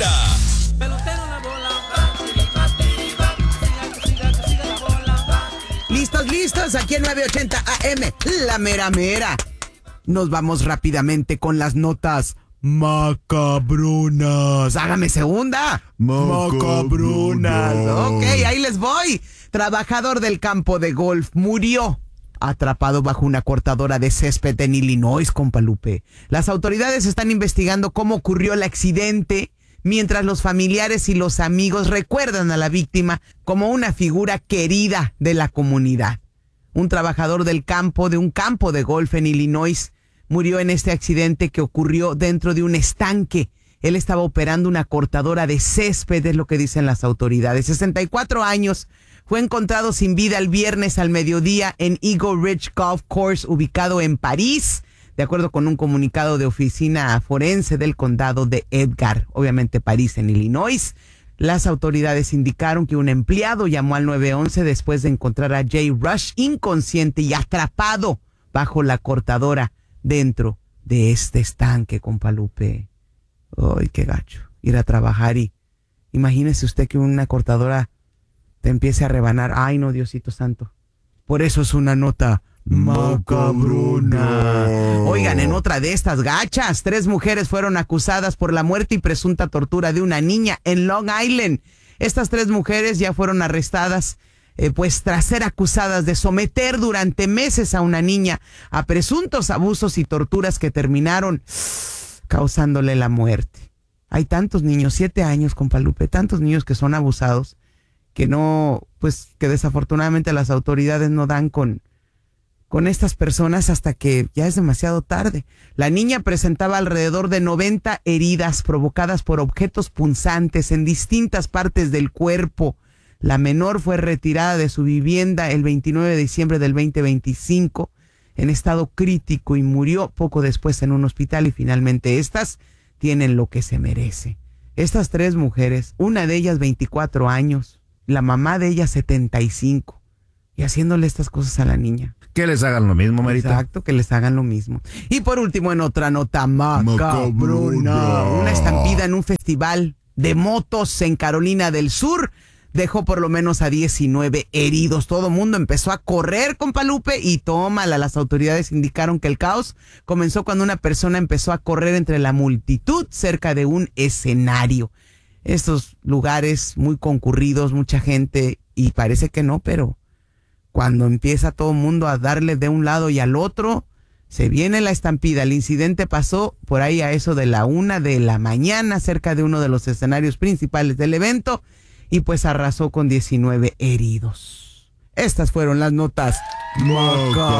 Macabrona. Listos, aquí en 980 AM, la mera mera. Nos vamos rápidamente con las notas macabronas. Hágame segunda. Macabronas. Ok, ahí les voy. Trabajador del campo de golf murió atrapado bajo una cortadora de césped en Illinois, compa Lupe. Las autoridades están investigando cómo ocurrió el accidente, mientras los familiares y los amigos recuerdan a la víctima como una figura querida de la comunidad. Un trabajador del campo, de un campo de golf en Illinois, murió en este accidente que ocurrió dentro de un estanque. Él estaba operando una cortadora de césped, es lo que dicen las autoridades. 64 años, fue encontrado sin vida el viernes al mediodía en Eagle Ridge Golf Course, ubicado en París, de acuerdo con un comunicado de oficina forense del condado de Edgar, obviamente París en Illinois. Las autoridades indicaron que un empleado llamó al 911 después de encontrar a Jay Rush inconsciente y atrapado bajo la cortadora dentro de este estanque, compa Lupe. Ay, qué gacho. Ir a trabajar y imagínese usted que una cortadora te empiece a rebanar. Ay, no, Diosito santo. Por eso es una nota macabrona. Oigan, en otra de estas gachas, 3 mujeres fueron acusadas por la muerte y presunta tortura de una niña en Long Island. Estas 3 mujeres ya fueron arrestadas, pues tras ser acusadas de someter durante meses a una niña a presuntos abusos y torturas que terminaron causándole la muerte. Hay tantos niños, 7 años, compa Lupe, tantos niños que son abusados, que no, pues que desafortunadamente las autoridades no dan con estas personas hasta que ya es demasiado tarde. La niña presentaba alrededor de 90 heridas provocadas por objetos punzantes en distintas partes del cuerpo. La menor fue retirada de su vivienda el 29 de diciembre del 2025 en estado crítico y murió poco después en un hospital, y finalmente estas tienen lo que se merece. Estas 3 mujeres, una de ellas 24 años, la mamá de ella 75, y haciéndole estas cosas a la niña. Que les hagan lo mismo, Marita. Exacto, que les hagan lo mismo. Y por último, en otra nota macabrona, una estampida en un festival de motos en Carolina del Sur dejó por lo menos a 19 heridos. Todo el mundo empezó a correr, compa Lupe, y tómala. Las autoridades indicaron que el caos comenzó cuando una persona empezó a correr entre la multitud cerca de un escenario. Estos lugares muy concurridos, mucha gente, y parece que no, pero cuando empieza todo el mundo a darle de un lado y al otro, se viene la estampida. El incidente pasó por ahí a eso de la 1 de la mañana, cerca de uno de los escenarios principales del evento, y pues arrasó con 19 heridos. Estas fueron las notas macabronas.